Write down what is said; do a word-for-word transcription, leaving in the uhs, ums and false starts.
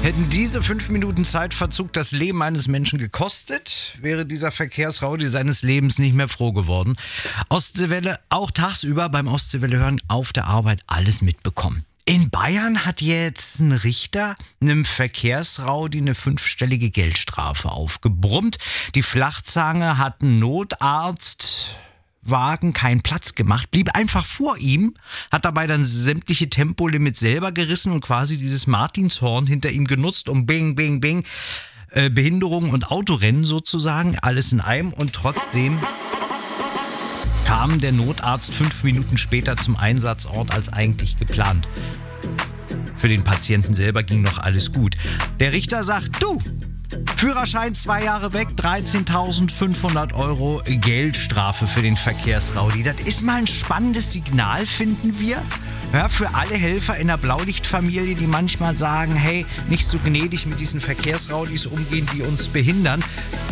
Hätten diese fünf Minuten Zeitverzug das Leben eines Menschen gekostet, wäre dieser Verkehrsraudi seines Lebens nicht mehr froh geworden. Ostseewelle auch tagsüber beim Ostseewelle hören auf der Arbeit alles mitbekommen. In Bayern hat jetzt ein Richter einem Verkehrsraudi eine fünfstellige Geldstrafe aufgebrummt. Die Flachzange hat einen Notarztwagen keinen Platz gemacht, blieb einfach vor ihm, hat dabei dann sämtliche Tempolimits selber gerissen und quasi dieses Martinshorn hinter ihm genutzt, um bing, bing, bing, äh, Behinderung und Autorennen sozusagen, alles in einem, und trotzdem kam der Notarzt fünf Minuten später zum Einsatzort als eigentlich geplant. Für den Patienten selber ging noch alles gut. Der Richter sagt, du, Führerschein zwei Jahre weg, dreizehntausendfünfhundert Euro Geldstrafe für den Verkehrsraudi. Das ist mal ein spannendes Signal, finden wir. Ja, für alle Helfer in der Blaulichtfamilie, die manchmal sagen, hey, nicht so gnädig mit diesen Verkehrsraudis umgehen, die uns behindern.